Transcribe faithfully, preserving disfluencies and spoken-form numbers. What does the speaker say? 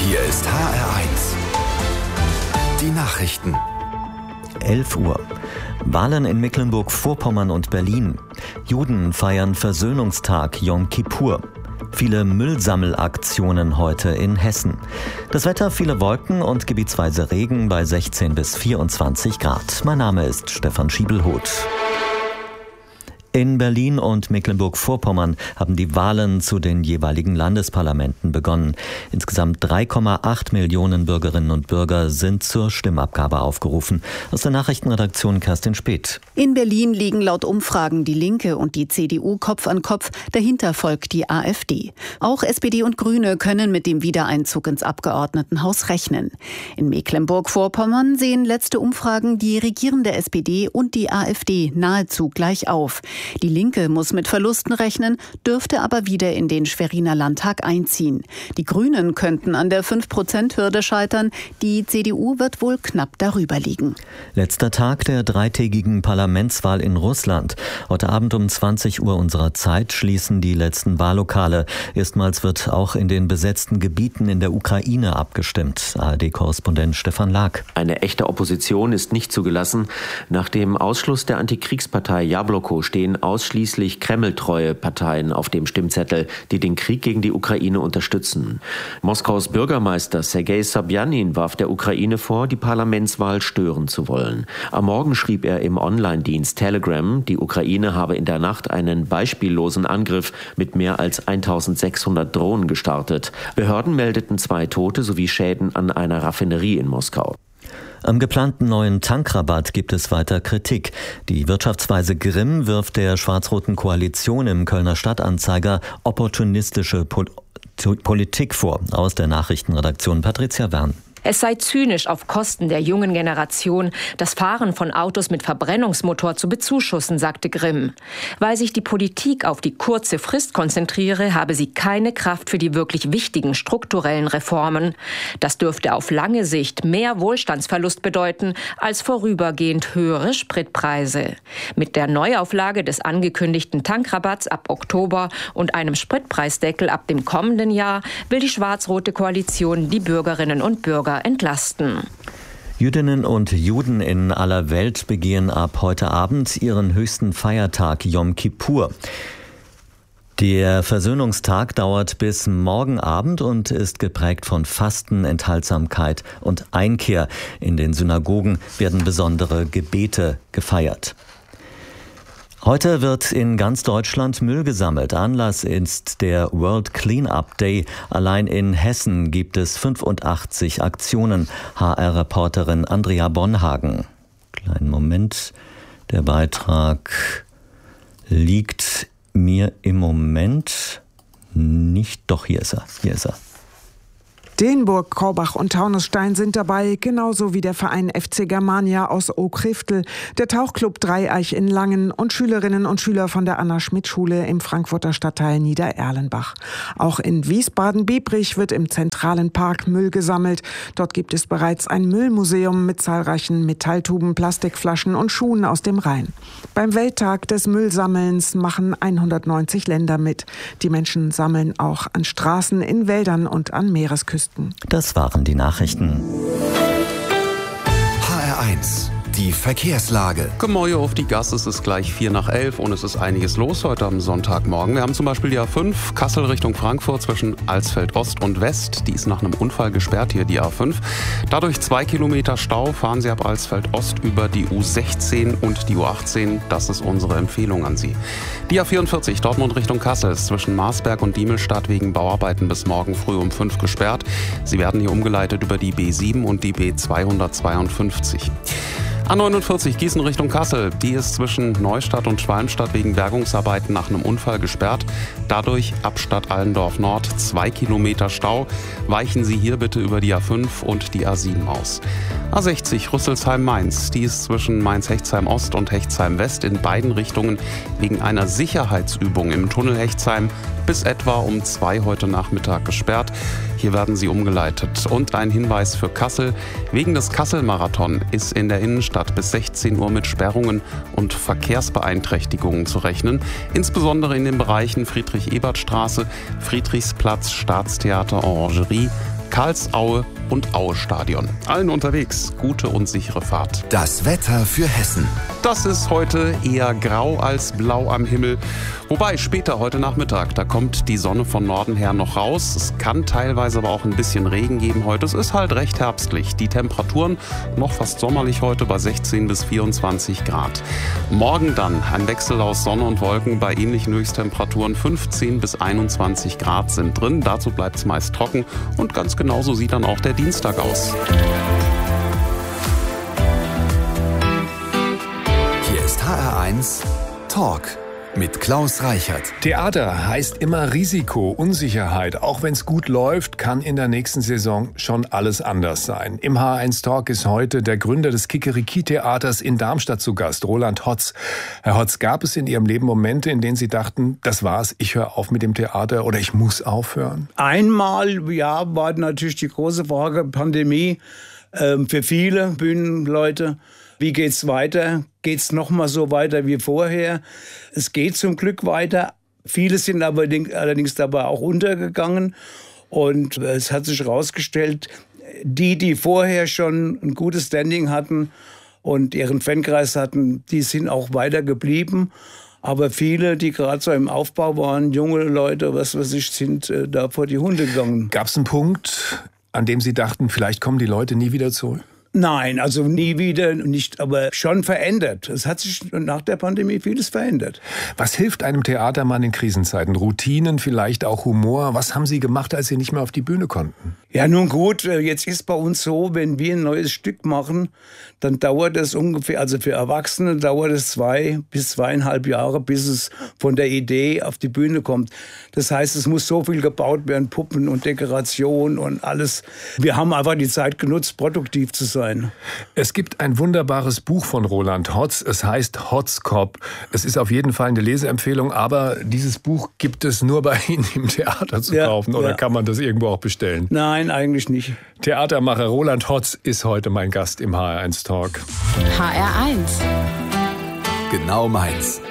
Hier ist H R eins. Die Nachrichten. elf Uhr. Wahlen in Mecklenburg-Vorpommern und Berlin. Juden feiern Versöhnungstag Yom Kippur. Viele Müllsammelaktionen heute in Hessen. Das Wetter, viele Wolken und gebietsweise Regen bei sechzehn bis vierundzwanzig Grad. Mein Name ist Stefan Schiebelhoth. In Berlin und Mecklenburg-Vorpommern haben die Wahlen zu den jeweiligen Landesparlamenten begonnen. Insgesamt drei Komma acht Millionen Bürgerinnen und Bürger sind zur Stimmabgabe aufgerufen. Aus der Nachrichtenredaktion Kerstin Speth. In Berlin liegen laut Umfragen die Linke und die C D U Kopf an Kopf. Dahinter folgt die AfD. Auch S P D und Grüne können mit dem Wiedereinzug ins Abgeordnetenhaus rechnen. In Mecklenburg-Vorpommern sehen letzte Umfragen die regierende S P D und die AfD nahezu gleich auf. Die Linke muss mit Verlusten rechnen, dürfte aber wieder in den Schweriner Landtag einziehen. Die Grünen könnten an der fünf Prozent Hürde scheitern. Die C D U wird wohl knapp darüber liegen. Letzter Tag der dreitägigen Parlamentswahl in Russland. Heute Abend um zwanzig Uhr unserer Zeit schließen die letzten Wahllokale. Erstmals wird auch in den besetzten Gebieten in der Ukraine abgestimmt. A R D-Korrespondent Stefan Lag. Eine echte Opposition ist nicht zugelassen. Nach dem Ausschluss der Antikriegspartei Jabloko stehen ausschließlich kremltreue Parteien auf dem Stimmzettel, die den Krieg gegen die Ukraine unterstützen. Moskaus Bürgermeister Sergei Sobjanin warf der Ukraine vor, die Parlamentswahl stören zu wollen. Am Morgen schrieb er im Online-Dienst Telegram, die Ukraine habe in der Nacht einen beispiellosen Angriff mit mehr als eintausendsechshundert Drohnen gestartet. Behörden meldeten zwei Tote sowie Schäden an einer Raffinerie in Moskau. Am geplanten neuen Tankrabatt gibt es weiter Kritik. Die Wirtschaftsweise Grimm wirft der schwarz-roten Koalition im Kölner Stadtanzeiger opportunistische Pol- Politik vor. Aus der Nachrichtenredaktion Patricia Wern. Es sei zynisch, auf Kosten der jungen Generation das Fahren von Autos mit Verbrennungsmotor zu bezuschussen, sagte Grimm. Weil sich die Politik auf die kurze Frist konzentriere, habe sie keine Kraft für die wirklich wichtigen strukturellen Reformen. Das dürfte auf lange Sicht mehr Wohlstandsverlust bedeuten als vorübergehend höhere Spritpreise. Mit der Neuauflage des angekündigten Tankrabatts ab Oktober und einem Spritpreisdeckel ab dem kommenden Jahr will die schwarz-rote Koalition die Bürgerinnen und Bürger entlasten. Jüdinnen und Juden in aller Welt begehen ab heute Abend ihren höchsten Feiertag Yom Kippur. Der Versöhnungstag dauert bis morgen Abend und ist geprägt von Fasten, Enthaltsamkeit und Einkehr. In den Synagogen werden besondere Gebete gefeiert. Heute wird in ganz Deutschland Müll gesammelt. Anlass ist der World Cleanup Day. Allein in Hessen gibt es fünfundachtzig Aktionen. H R-Reporterin Andrea Bonhagen. Kleinen Moment. Der Beitrag liegt mir im Moment nicht. Doch, hier ist er. Hier ist er. Deenburg, Korbach und Taunusstein sind dabei, genauso wie der Verein F C Germania aus Okriftel, der Tauchclub Dreieich in Langen und Schülerinnen und Schüler von der Anna-Schmidt-Schule im Frankfurter Stadtteil Niedererlenbach. Auch in Wiesbaden-Biebrich wird im zentralen Park Müll gesammelt. Dort gibt es bereits ein Müllmuseum mit zahlreichen Metalltuben, Plastikflaschen und Schuhen aus dem Rhein. Beim Welttag des Müllsammelns machen hundertneunzig Länder mit. Die Menschen sammeln auch an Straßen, in Wäldern und an Meeresküsten. Das waren die Nachrichten. H R eins. Die Verkehrslage. Guten Morgen auf die Gas, es ist gleich vier nach elf und es ist einiges los heute am Sonntagmorgen. Wir haben zum Beispiel die A fünf, Kassel Richtung Frankfurt zwischen Alsfeld Ost und West. Die ist nach einem Unfall gesperrt, hier die A fünf. Dadurch zwei Kilometer Stau, fahren Sie ab Alsfeld Ost über die U sechzehn und die U achtzehn. Das ist unsere Empfehlung an Sie. Die A vierundvierzig, Dortmund Richtung Kassel, ist zwischen Marsberg und Diemelstadt wegen Bauarbeiten bis morgen früh um fünf gesperrt. Sie werden hier umgeleitet über die B sieben und die B zweihundertzweiundfünfzig. A neunundvierzig Gießen Richtung Kassel, die ist zwischen Neustadt und Schwalmstadt wegen Bergungsarbeiten nach einem Unfall gesperrt. Dadurch ab Stadt Allendorf Nord zwei Kilometer Stau. Weichen Sie hier bitte über die A fünf und die A sieben aus. A sechzig Rüsselsheim-Mainz, die ist zwischen Mainz-Hechtsheim Ost und Hechtsheim West in beiden Richtungen wegen einer Sicherheitsübung im Tunnel Hechtsheim bis etwa um zwei heute Nachmittag gesperrt. Hier werden sie umgeleitet. Und ein Hinweis für Kassel. Wegen des Kassel-Marathon ist in der Innenstadt bis sechzehn Uhr mit Sperrungen und Verkehrsbeeinträchtigungen zu rechnen. Insbesondere in den Bereichen Friedrich-Ebert-Straße, Friedrichsplatz, Staatstheater, Orangerie, Karlsaue und Aue-Stadion. Allen unterwegs gute und sichere Fahrt. Das Wetter für Hessen. Das ist heute eher grau als blau am Himmel. Wobei später heute Nachmittag, da kommt die Sonne von Norden her noch raus. Es kann teilweise aber auch ein bisschen Regen geben heute. Es ist halt recht herbstlich. Die Temperaturen noch fast sommerlich heute bei sechzehn bis vierundzwanzig Grad. Morgen dann ein Wechsel aus Sonne und Wolken bei ähnlichen Höchsttemperaturen. fünfzehn bis einundzwanzig Grad sind drin. Dazu bleibt es meist trocken. Und ganz genauso sieht dann auch der Dienstag aus. Hier ist H R eins Talk mit Klaus Reichert. Theater heißt immer Risiko, Unsicherheit. Auch wenn es gut läuft, kann in der nächsten Saison schon alles anders sein. Im H R eins Talk ist heute der Gründer des Kikeriki-Theaters in Darmstadt zu Gast, Roland Hotz. Herr Hotz, gab es in Ihrem Leben Momente, in denen Sie dachten, das war's, ich höre auf mit dem Theater oder ich muss aufhören? Einmal, ja, war natürlich die große Frage, Pandemie, äh, für viele Bühnenleute. Wie geht's weiter? Geht's noch mal so weiter wie vorher? Es geht zum Glück weiter. Viele sind aber allerdings dabei auch untergegangen. Und es hat sich herausgestellt, die, die vorher schon ein gutes Standing hatten und ihren Fankreis hatten, die sind auch weiter geblieben. Aber viele, die gerade so im Aufbau waren, junge Leute, was weiß ich, sind äh, da vor die Hunde gegangen. Gab es einen Punkt, an dem Sie dachten, vielleicht kommen die Leute nie wieder zurück? Nein, also nie wieder, nicht, aber schon verändert. Es hat sich nach der Pandemie vieles verändert. Was hilft einem Theatermann in Krisenzeiten? Routinen, vielleicht auch Humor? Was haben Sie gemacht, als Sie nicht mehr auf die Bühne konnten? Ja, nun gut, jetzt ist bei uns so, wenn wir ein neues Stück machen, dann dauert es ungefähr, also für Erwachsene dauert es zwei bis zweieinhalb Jahre, bis es von der Idee auf die Bühne kommt. Das heißt, es muss so viel gebaut werden, Puppen und Dekoration und alles. Wir haben einfach die Zeit genutzt, produktiv zu sein. Es gibt ein wunderbares Buch von Roland Hotz. Es heißt Hotzkop. Es ist auf jeden Fall eine Leseempfehlung, aber dieses Buch gibt es nur bei Ihnen im Theater zu ja, kaufen oder ja. Kann man das irgendwo auch bestellen? Nein, eigentlich nicht. Theatermacher Roland Hotz ist heute mein Gast im H R eins Talk. H R eins. Genau meins.